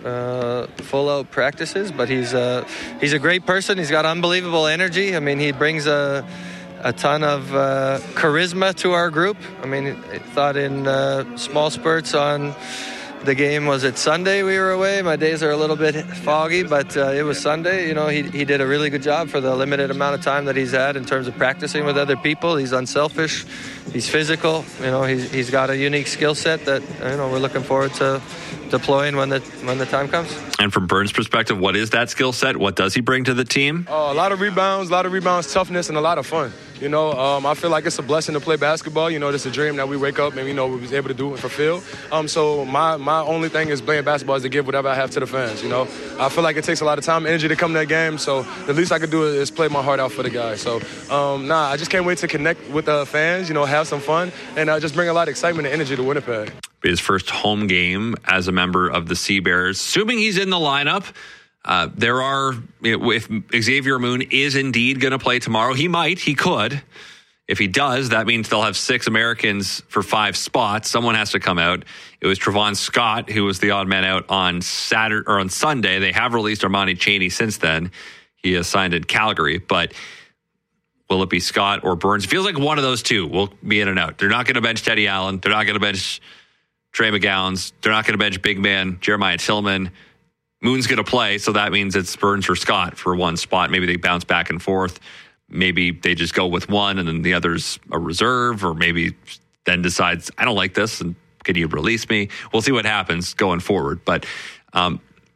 Uh, full out practices, but he's uh, he's a great person. He's got unbelievable energy. I mean, he brings a a ton of uh, charisma to our group. I mean, I thought in uh, small spurts on the game, was it Sunday we were away? My days are a little bit foggy, but uh, it was Sunday. You know, he he did a really good job for the limited amount of time that he's had in terms of practicing with other people. He's unselfish. He's physical. You know, he's he's got a unique skill set that, you know, we're looking forward to deploying when the when the time comes. And from Burns' perspective, what is that skill set? What does he bring to the team? Uh, a lot of rebounds, a lot of rebounds, toughness, and a lot of fun. You know, um, I feel like it's a blessing to play basketball. You know, it's a dream that we wake up and, you know, we was able to do and fulfill. Um, so my my only thing is playing basketball is to give whatever I have to the fans, you know. I feel like it takes a lot of time and energy to come to that game, so the least I could do is play my heart out for the guys. So, um, nah, I just can't wait to connect with the fans, you know, have some fun, and uh, just bring a lot of excitement and energy to Winnipeg. His first home game as a member of the Sea Bears. Assuming he's in the lineup, uh, there are, if Xavier Moon is indeed going to play tomorrow, he might, he could. If he does, that means they'll have six Americans for five spots. Someone has to come out. It was Trevon Scott who was the odd man out on Saturday or on Sunday. They have released Armani Chaney since then. He is signed in Calgary, but will it be Scott or Burns? It feels like one of those two will be in and out. They're not going to bench Teddy Allen. They're not going to bench Trey McGowans. They're not going to bench big man Jeremiah Tillman. Moon's going to play, so that means it's Burns or Scott for one spot. Maybe they bounce back and forth. Maybe they just go with one and then the other's a reserve, or maybe then decides, I don't like this, and can you release me? We'll see what happens going forward. But um,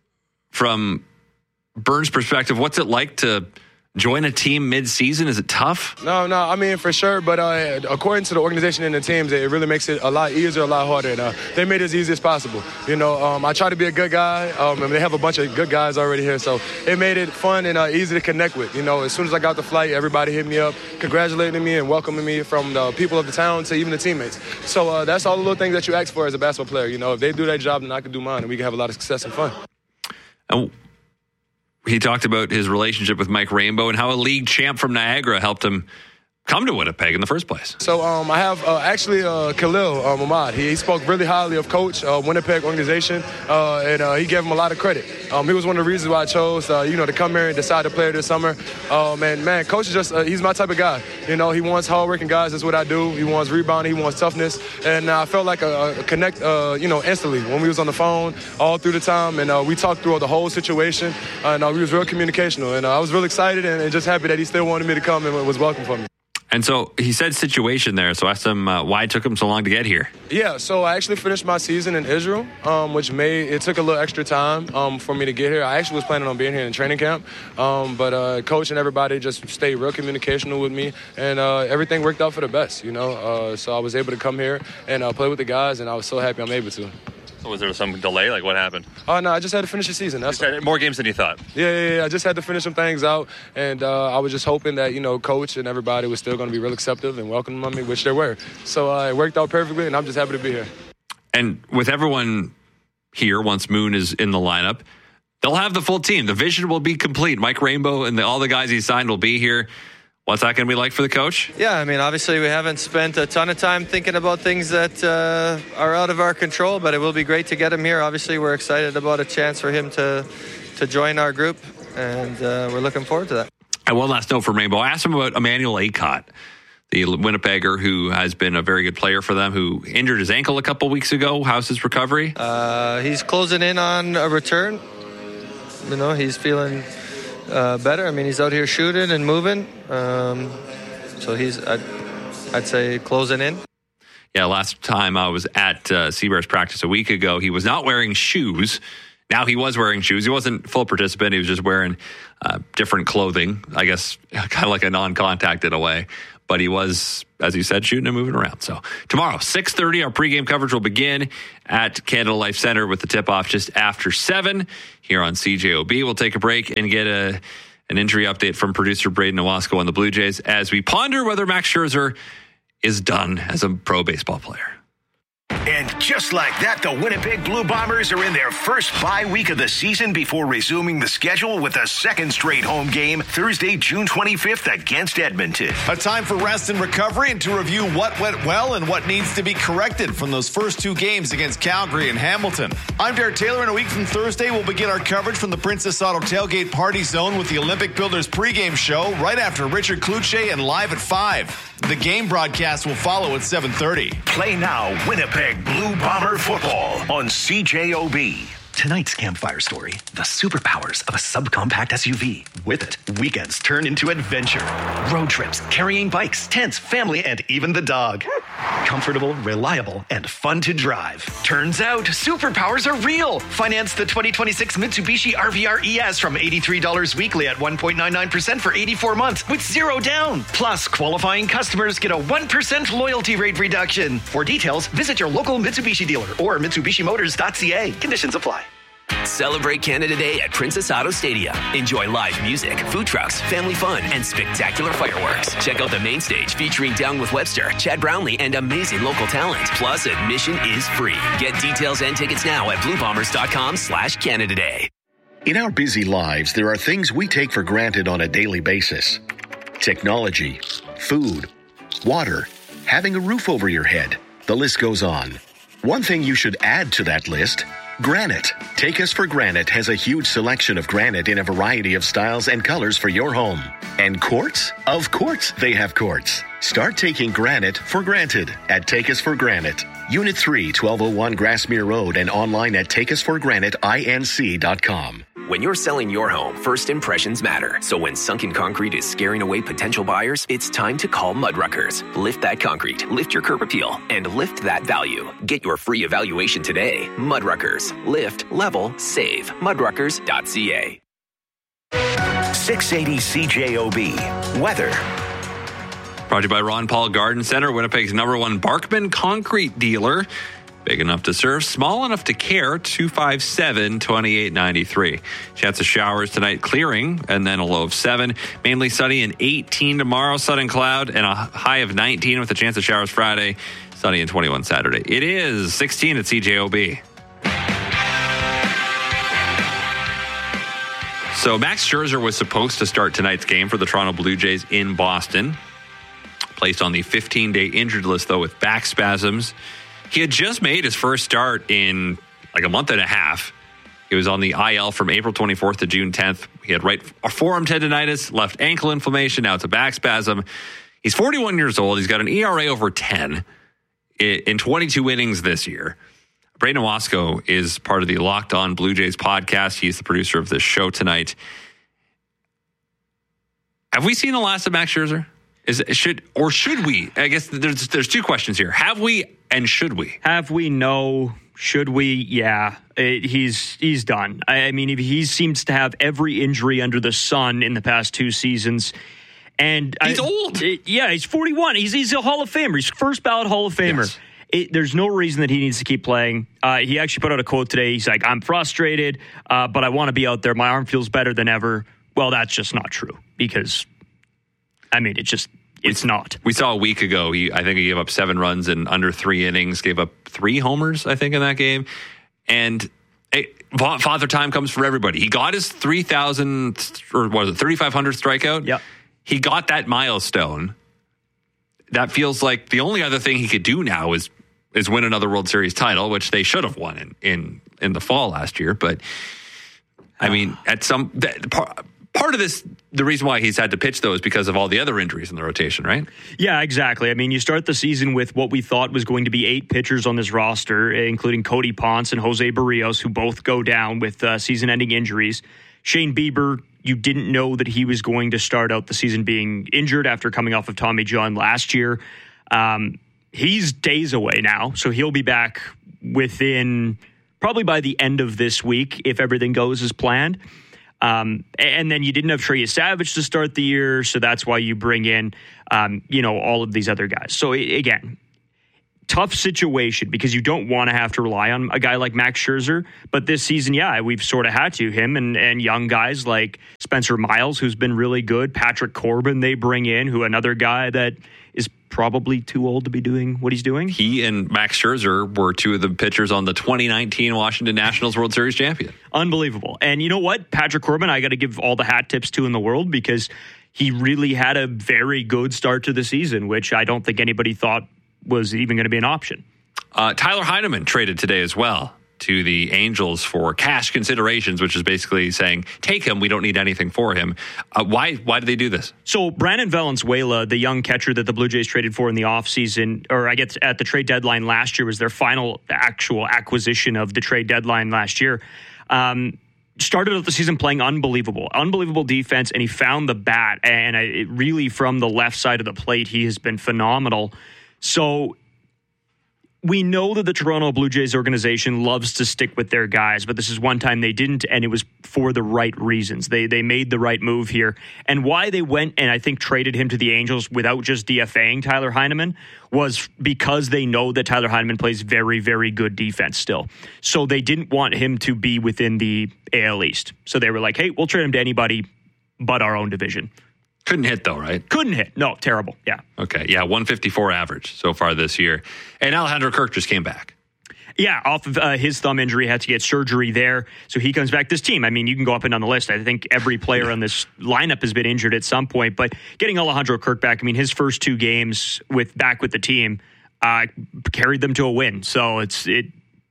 from Burns' perspective, what's it like to join a team mid-season? Is it tough? No, no, I mean, for sure. But uh, according to the organization and the teams, it really makes it a lot easier, a lot harder. And uh, they made it as easy as possible. You know, um, I try to be a good guy, um, and they have a bunch of good guys already here. So it made it fun and uh, easy to connect with. You know, as soon as I got the flight, everybody hit me up, congratulating me and welcoming me, from the people of the town to even the teammates. So uh, that's all the little things that you ask for as a basketball player. You know, if they do their job, then I can do mine, and we can have a lot of success and fun. And he talked about his relationship with Mike Rainbow and how a league champ from Niagara helped him come to Winnipeg in the first place. So um, I have uh, actually uh, Khalil um, Ahmad. He, he spoke really highly of Coach, uh, Winnipeg organization, uh, and uh, he gave him a lot of credit. Um, he was one of the reasons why I chose, uh, you know, to come here and decide to play this summer. Um, and, man, Coach is just, uh, he's my type of guy. You know, he wants hardworking guys. That's what I do. He wants rebounding. He wants toughness. And uh, I felt like a, a connect, uh, you know, instantly when we was on the phone all through the time. And uh, we talked through the whole situation. And uh, we was real communicational. And uh, I was really excited and, and just happy that he still wanted me to come and was welcome for me. And so he said situation there, so I asked him uh, why it took him so long to get here. Yeah, so I actually finished my season in Israel, um, which made it took a little extra time um, for me to get here. I actually was planning on being here in training camp, um, but uh, Coach and everybody just stayed real communicational with me, and uh, everything worked out for the best, you know. Uh, so I was able to come here and uh, play with the guys, and I was so happy I'm able to. So was there some delay? Like, what happened? Oh, no, I just had to finish the season. That's had more games than you thought. Yeah, yeah, yeah. I just had to finish some things out, and uh, I was just hoping that, you know, Coach and everybody was still going to be real accepting and welcoming me, which they were. So uh, it worked out perfectly, and I'm just happy to be here. And with everyone here, once Moon is in the lineup, they'll have the full team. The vision will be complete. Mike Rainbow and the, all the guys he signed will be here. What's that going to be like for the coach? Yeah, I mean, obviously we haven't spent a ton of time thinking about things that uh, are out of our control, but it will be great to get him here. Obviously, we're excited about a chance for him to to join our group, and uh, we're looking forward to that. And one last note from Rainbow. I asked him about Emmanuel Acott, the Winnipegger who has been a very good player for them, who injured his ankle a couple weeks ago. How's his recovery? Uh, he's closing in on a return. You know, he's feeling uh, better. I mean, he's out here shooting and moving. Um, so he's, I'd, I'd say, closing in. Yeah, last time I was at uh, Seabears practice a week ago, he was not wearing shoes. Now he was wearing shoes. He wasn't full participant. He was just wearing uh, different clothing, I guess, kind of like a non-contact in a way. But he was, as you said, shooting and moving around. So tomorrow, six thirty, our pregame coverage will begin at Canada Life Center with the tip-off just after seven here on C J O B. We'll take a break and get a an injury update from producer Braden Owasco on the Blue Jays as we ponder whether Max Scherzer is done as a pro baseball player. And just like that, the Winnipeg Blue Bombers are in their first bye week of the season before resuming the schedule with a second straight home game Thursday, June twenty-fifth against Edmonton. A time for rest and recovery and to review what went well and what needs to be corrected from those first two games against Calgary and Hamilton. I'm Derek Taylor, and a week from Thursday, we'll begin our coverage from the Princess Auto Tailgate Party Zone with the Olympic Builders pregame show right after Richard Kluche and Live at five. The game broadcast will follow at seven thirty. Play now, Winnipeg Blue Bomber football on C J O B. Tonight's campfire story, the superpowers of a subcompact S U V. With it, weekends turn into adventure. Road trips, carrying bikes, tents, family, and even the dog. Comfortable, reliable, and fun to drive. Turns out, superpowers are real. Finance the twenty twenty-six Mitsubishi R V R E S from eighty-three dollars weekly at one point nine nine percent for eighty-four months with zero down. Plus, qualifying customers get a one percent loyalty rate reduction. For details, visit your local Mitsubishi dealer or Mitsubishi Motors dot C A. Conditions apply. Celebrate Canada Day at Princess Auto Stadium. Enjoy live music, food trucks, family fun, and spectacular fireworks. Check out the main stage featuring Down with Webster, Chad Brownlee, and amazing local talent. Plus, admission is free. Get details and tickets now at blue bombers dot com slash Canada Day. In our busy lives, there are things we take for granted on a daily basis. Technology, food, water, having a roof over your head. The list goes on. One thing you should add to that list: granite. Take Us for Granite has a huge selection of granite in a variety of styles and colors for your home. And quartz? Of course they have quartz. Start taking granite for granted at Take Us for Granite. Unit three, twelve oh one Grassmere Road, and online at take us for granite inc dot com. When you're selling your home, first impressions matter. So when sunken concrete is scaring away potential buyers, it's time to call Mudruckers. Lift that concrete, lift your curb appeal, and lift that value. Get your free evaluation today. Mudruckers. Lift, level, save. mudruckers dot c a. six eighty C J O B. Weather. Brought to you by Ron Paul Garden Center, Winnipeg's number one Barkman concrete dealer. Big enough to serve, small enough to care. Two five seven, two eight nine three. Chance of showers tonight, clearing, and then a low of seven. Mainly sunny and eighteen tomorrow, sun and cloud, and a high of nineteen with a chance of showers Friday. Sunny and twenty-one Saturday. It is sixteen at C J O B. So Max Scherzer was supposed to start tonight's game for the Toronto Blue Jays in Boston. Placed on the fifteen-day injured list, though, with back spasms. He had just made his first start in like a month and a half. He was on the I L from April twenty-fourth to June tenth. He had right forearm tendonitis, left ankle inflammation. Now it's a back spasm. He's forty-one years old. He's got an E R A over ten in twenty-two innings this year. Braden Owasco is part of the Locked On Blue Jays podcast. He's the producer of this show tonight. Have we seen the last of Max Scherzer? Is should or should we? I guess there's there's two questions here. Have we and should we? Have we? No. Should we? Yeah. It, he's he's done. I, I mean, he seems to have every injury under the sun in the past two seasons. And he's I, old. It, yeah, he's forty-one. He's he's a Hall of Famer. He's first ballot Hall of Famer. Yes. It, there's no reason that he needs to keep playing. Uh, he actually put out a quote today. He's like, "I'm frustrated, uh, but I want to be out there. My arm feels better than ever." Well, that's just not true because, I mean, it just it's we, not. We saw a week ago. He, I think he gave up seven runs in under three innings. Gave up three homers, I think, in that game. And hey, Father Time comes for everybody. He got his three thousand or what was it, thirty-five hundred strikeout. Yeah. he got that milestone. That feels like the only other thing he could do now is is win another World Series title, which they should have won in in, in the fall last year. But I mean, at some that, part, part of this, the reason why he's had to pitch though is because of all the other injuries in the rotation, right? Yeah, exactly. I mean, you start the season with what we thought was going to be eight pitchers on this roster, including Cody Ponce and Jose Barrios, who both go down with uh, season-ending injuries. Shane Bieber, you didn't know that he was going to start out the season being injured after coming off of Tommy John last year. Um, he's days away now, so he'll be back within probably by the end of this week if everything goes as planned. Um, and then you didn't have Trey Savage to start the year, so that's why you bring in, um, you know, all of these other guys. So again, tough situation because you don't want to have to rely on a guy like Max Scherzer. But this season, yeah, we've sort of had to. Him and, and young guys like Spencer Miles, who's been really good. Patrick Corbin they bring in, who another guy that is probably too old to be doing what he's doing. He and Max Scherzer were two of the pitchers on the twenty nineteen Washington Nationals World Series champion. Unbelievable. And you know what? Patrick Corbin, I got to give all the hat tips to in the world because he really had a very good start to the season, which I don't think anybody thought was even going to be an option. Uh, Tyler Heineman traded today as well to the Angels for cash considerations, which is basically saying, take him, we don't need anything for him. Uh, why Why did they do this? So Brandon Valenzuela, the young catcher that the Blue Jays traded for in the offseason, or I guess at the trade deadline last year, was their final actual acquisition of the trade deadline last year. Um, started out the season playing unbelievable, unbelievable defense, and he found the bat. And it really, from the left side of the plate, he has been phenomenal. So we know that the Toronto Blue Jays organization loves to stick with their guys, but this is one time they didn't, and it was for the right reasons. They they made the right move here. And why they went and I think traded him to the Angels without just DFAing Tyler Heineman was because they know that Tyler Heineman plays very, very good defense still. So they didn't want him to be within the A L East. So they were like, hey, we'll trade him to anybody but our own division. Couldn't hit, though, right? Couldn't hit. No, terrible. Yeah. Okay. Yeah, one fifty-four average so far this year. And Alejandro Kirk just came back. Yeah, off of uh, his thumb injury, had to get surgery there. So he comes back. This team, I mean, you can go up and down the list. I think every player on this lineup has been injured at some point. But getting Alejandro Kirk back, I mean, his first two games with back with the team uh, carried them to a win. So it's it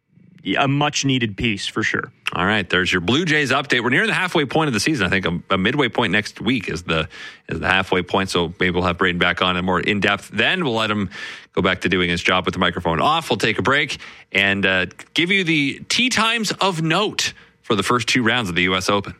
a much-needed piece for sure. All right, there's your Blue Jays update. We're near the halfway point of the season. I think a, a midway point next week is the is the halfway point. So maybe we'll have Braden back on and more in depth. Then we'll let him go back to doing his job with the microphone off. We'll take a break and uh, give you the tee times of note for the first two rounds of the U S Open.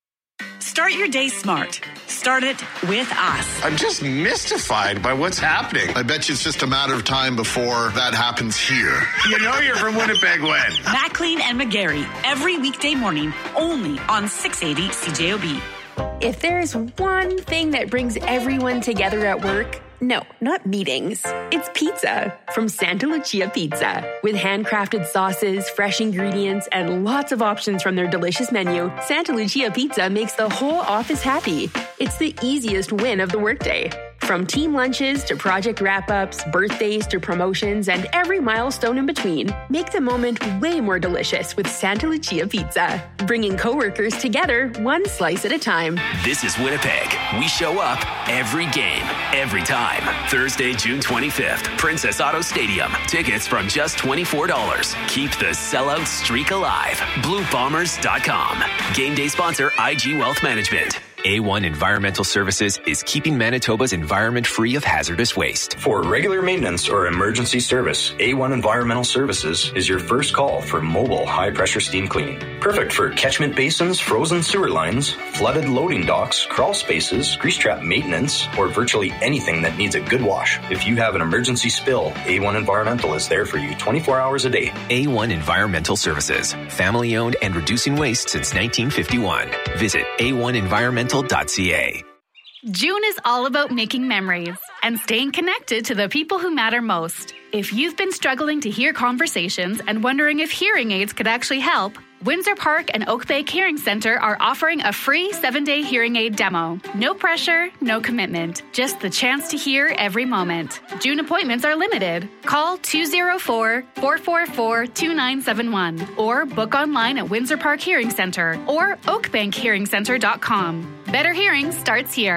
Start your day smart. Start it with us. I'm just mystified by what's happening. I bet you it's just a matter of time before that happens here. You know you're from Winnipeg when? Maclean and McGarry, every weekday morning, only on six eighty C J O B. If there's one thing that brings everyone together at work, no, not meetings. It's pizza from Santa Lucia Pizza. With handcrafted sauces, fresh ingredients, and lots of options from their delicious menu, Santa Lucia Pizza makes the whole office happy. It's the easiest win of the workday. From team lunches to project wrap-ups, birthdays to promotions, and every milestone in between, make the moment way more delicious with Santa Lucia Pizza. Bringing coworkers together one slice at a time. This is Winnipeg. We show up every game, every time. Thursday, June twenty-fifth, Princess Auto Stadium. Tickets from just twenty-four dollars. Keep the sellout streak alive. blue bombers dot com. Game day sponsor I G Wealth Management. A one Environmental Services is keeping Manitoba's environment free of hazardous waste. For regular maintenance or emergency service, A one Environmental Services is your first call for mobile high-pressure steam cleaning. Perfect for catchment basins, frozen sewer lines, flooded loading docks, crawl spaces, grease trap maintenance, or virtually anything that needs a good wash. If you have an emergency spill, A one Environmental is there for you twenty-four hours a day. A one Environmental Services, family-owned and reducing waste since nineteen fifty-one. Visit A one environmental dot c a. June is all about making memories and staying connected to the people who matter most. If you've been struggling to hear conversations and wondering if hearing aids could actually help, Windsor Park and Oak Bay Hearing Center are offering a free seven-day hearing aid demo. No pressure, no commitment, just the chance to hear every moment. June appointments are limited. Call two oh four, four four four, two nine seven one or book online at Windsor Park Hearing Center or oak bank hearing center dot com. Better hearing starts here.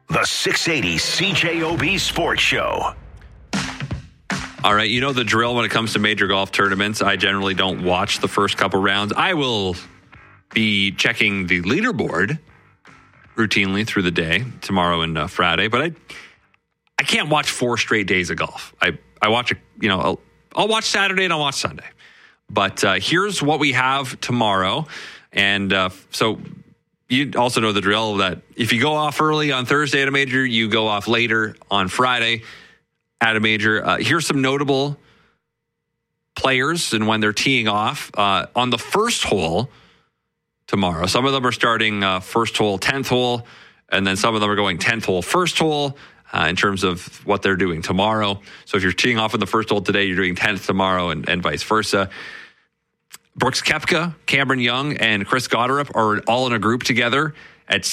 The six eighty C J O B Sports Show. All right, you know the drill when it comes to major golf tournaments. I generally don't watch the first couple rounds. I will be checking the leaderboard routinely through the day, tomorrow and uh, Friday, but I I can't watch four straight days of golf. I, I watch, a, you know, I'll, I'll watch Saturday and I'll watch Sunday. But uh, here's what we have tomorrow. And uh, so you also know the drill that if you go off early on Thursday at a major, you go off later on Friday at a major. Uh, here's some notable players and when they're teeing off. Uh, on the first hole tomorrow, some of them are starting uh, first hole, tenth hole, and then some of them are going tenth hole, first hole uh, in terms of what they're doing tomorrow. So if you're teeing off on the first hole today, you're doing tenth tomorrow and, and vice versa. Brooks Koepka, Cameron Young, and Chris Gotterup are all in a group together